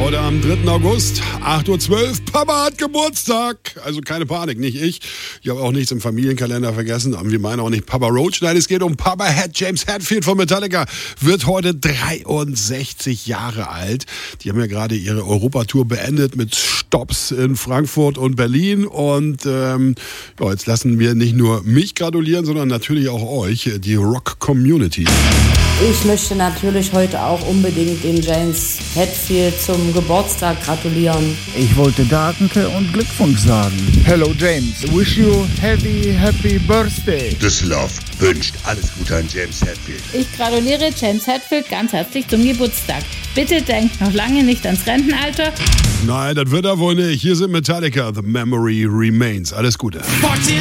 Heute am 3. August, 8.12 Uhr. Papa hat Geburtstag. Also keine Panik, nicht ich. Ich habe auch nichts im Familienkalender vergessen. Und wir meinen auch nicht Papa Roach. Nein, es geht um Papa James Hetfield von Metallica. Wird heute 63 Jahre alt. Die haben ja gerade ihre Europatour beendet mit Stopps in Frankfurt und Berlin. Und jetzt lassen wir nicht nur mich gratulieren, sondern natürlich auch euch, die Rock-Community. Ich möchte natürlich heute auch unbedingt dem James Hetfield zum Geburtstag gratulieren. Ich wollte Danke und Glückwunsch sagen. Hello James, wish you happy birthday. Düsseldorf wünscht alles Gute an James Hetfield. Ich gratuliere James Hetfield ganz herzlich zum Geburtstag. Bitte denkt noch lange nicht ans Rentenalter. Nein, das wird er wohl nicht. Hier sind Metallica, The Memory Remains. Alles Gute.